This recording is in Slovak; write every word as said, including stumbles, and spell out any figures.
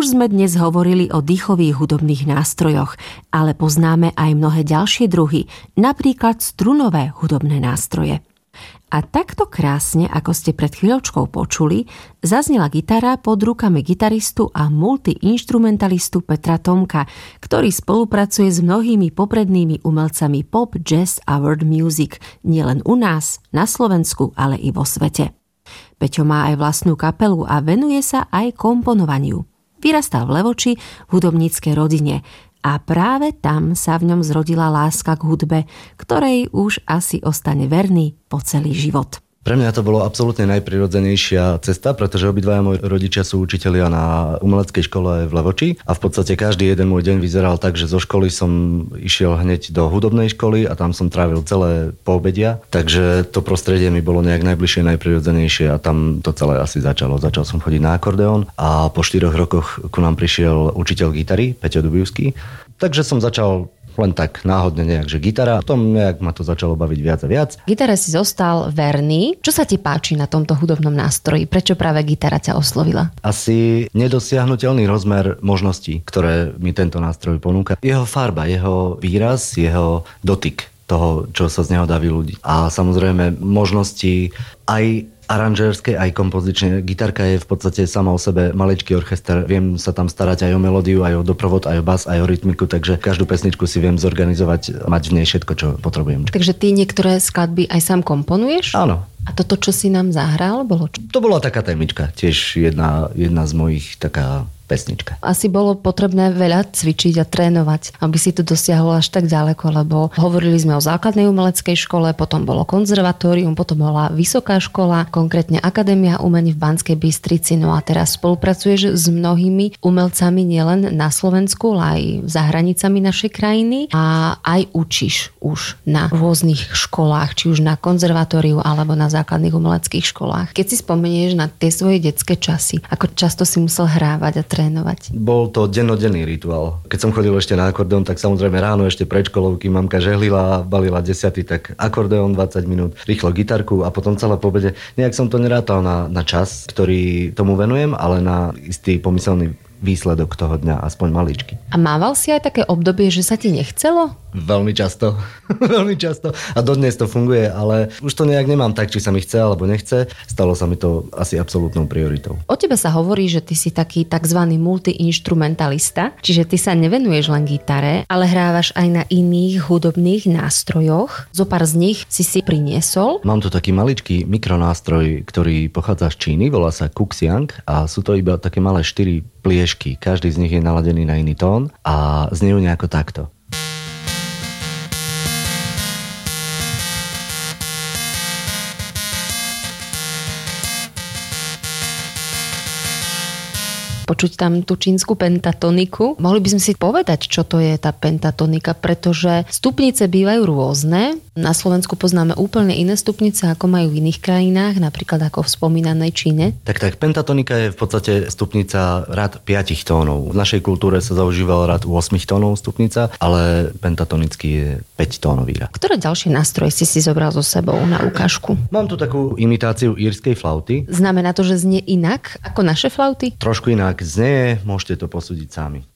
Už sme dnes hovorili o dýchových hudobných nástrojoch, ale poznáme aj mnohé ďalšie druhy, napríklad strunové hudobné nástroje. A takto krásne, ako ste pred chvíľočkou počuli, zaznela gitara pod rukami gitaristu a multiinštrumentalistu Petra Tomka, ktorý spolupracuje s mnohými poprednými umelcami pop, jazz a world music, nielen u nás, na Slovensku, ale i vo svete. Peťo má aj vlastnú kapelu a venuje sa aj komponovaniu. Vyrastal v Levoči v hudobníckej rodine a práve tam sa v ňom zrodila láska k hudbe, ktorej už asi ostane verný po celý život. Pre mňa to bolo absolútne najprirodzenejšia cesta, pretože obidvaja moji rodičia sú učitelia na umeleckej škole v Levoči a v podstate každý jeden môj deň vyzeral tak, že zo školy som išiel hneď do hudobnej školy a tam som trávil celé poobedia, takže to prostredie mi bolo nejak najbližšie, najprirodzenejšie a tam to celé asi začalo. Začal som chodiť na akordeón a po štyroch rokoch ku nám prišiel učiteľ gitary, Peťo Dubivský, takže som začal len tak náhodne nejak, že gitara. Potom nejak ma to začalo baviť viac a viac. Gitare si zostal verný. Čo sa ti páči na tomto hudobnom nástroji? Prečo práve gitara ťa oslovila? Asi nedosiahnuteľný rozmer možností, ktoré mi tento nástroj ponúka. Jeho farba, jeho výraz, jeho dotyk toho, čo sa z neho dá vyľúdiť. A samozrejme možnosti aj aranžérske, aj kompozičné. Gitarka je v podstate sama o sebe maličký orchester. Viem sa tam starať aj o melódiu, aj o doprovod, aj o bas, aj o rytmiku, takže každú pesničku si viem zorganizovať, mať v nej všetko, čo potrebujem. Takže ty niektoré skladby aj sám komponuješ? Áno. A toto, čo si nám zahral, bolo čo? To bola taká témička, tiež jedna, jedna z mojich taká pesnička. Asi bolo potrebné veľa cvičiť a trénovať, aby si to dosiahol až tak ďaleko, lebo hovorili sme o základnej umeleckej škole, potom bolo konzervatórium, potom bola vysoká škola, konkrétne Akadémia umení v Banskej Bystrici. No a teraz spolupracuješ s mnohými umelcami nielen na Slovensku, ale aj za hranicami našej krajiny a aj učíš už na rôznych školách, či už na konzervatóriu alebo na základných umeleckých školách. Keď si spomenieš na tie svoje detské časy, ako často si musel hrávať a trénovať? Bol to dennodenný rituál. Keď som chodil ešte na akordeón, tak samozrejme ráno ešte pred školou, kým mamka žehlila, balila desiaty, tak akordeón dvadsať minút, rýchlo gitarku a potom celé po obede. Nejak som to nerátal na, na čas, ktorý tomu venujem, ale na istý pomyselný výsledok toho dňa, aspoň maličky. A mával si aj také obdobie, že sa ti nechcelo? Veľmi často. Veľmi často. A dodnes to funguje, ale už to nejak nemám tak, či sa mi chce alebo nechce. Stalo sa mi to asi absolútnou prioritou. O tebe sa hovorí, že ty si taký takzvaný multiinštrumentalista, čiže ty sa nevenuješ len gitare, ale hrávaš aj na iných hudobných nástrojoch. Zopár z nich si si priniesol. Mám tu taký maličký mikronástroj, ktorý pochádza z Číny, volá sa Kuxiang a sú to iba také malé štyri pliešky. Každý z nich je naladený na iný tón a znejú nejako takto. Počuť tam tú čínsku pentatoniku. Mohli by sme si povedať, čo to je tá pentatonika, pretože stupnice bývajú rôzne. Na Slovensku poznáme úplne iné stupnice, ako majú v iných krajinách, napríklad ako v spomínanej Číne. Tak, tak, pentatonika je v podstate stupnica rad piatich tónov. V našej kultúre sa zaužíval rad ôsmich tónov stupnica, ale pentatonický je päťtónový rad. Ktoré ďalšie nástroje si si zobral so sebou na ukážku? Mám tu takú imitáciu írskej flauty. Znamená to, že znie inak ako naše flauty? Trošku inak znie, môžete to posúdiť sami.